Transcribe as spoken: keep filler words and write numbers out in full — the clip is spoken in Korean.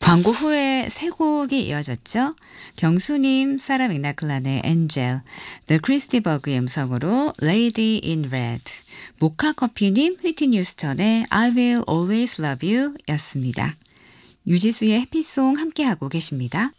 광고 후에 세 곡이 이어졌죠. 경수님, 사라 맥락클란의 엔젤, The 크리스티 버그의 음성으로 Lady in Red, 모카커피님, 휘트니 휴스턴의 I will always love you 였습니다. 유지수의 해피송 함께하고 계십니다.